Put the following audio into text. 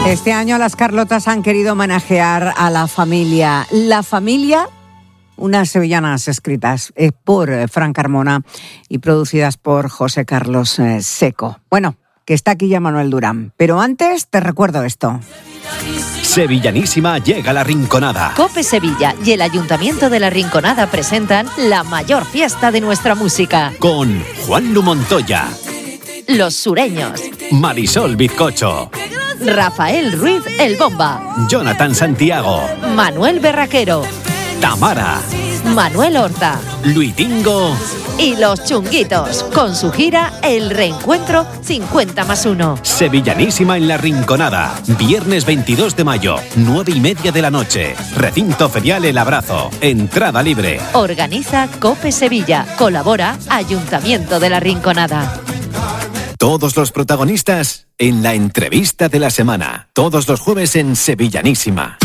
Este año las Carlotas han querido homenajear a la familia. La familia, unas sevillanas escritas por Fran Carmona y producidas por José Carlos Seco. Bueno, que está aquí ya Manuel Durán. Pero antes te recuerdo esto. Sevillanísima llega La Rinconada. COPE Sevilla y el Ayuntamiento de La Rinconada presentan la mayor fiesta de nuestra música. Con Juanlu Montoya, Los Sureños, Marisol Bizcocho, Rafael Ruiz El Bomba, Jonathan Santiago, Manuel Berraquero, Tamara, Manuel Horta Luitingo y Los Chunguitos, con su gira El Reencuentro 50+1. Sevillanísima en La Rinconada. Viernes 22 de mayo, 9:30 de la noche. Recinto ferial El Abrazo. Entrada libre. Organiza COPE Sevilla. Colabora Ayuntamiento de La Rinconada. Todos los protagonistas en la entrevista de la semana. Todos los jueves en Sevillanísima.